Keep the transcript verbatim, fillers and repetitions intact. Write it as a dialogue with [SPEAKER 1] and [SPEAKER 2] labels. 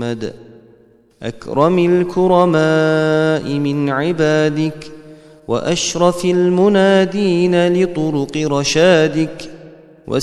[SPEAKER 1] محمد أكرم الكرماء من عبادك وأشرف المنادين لطرق رشادك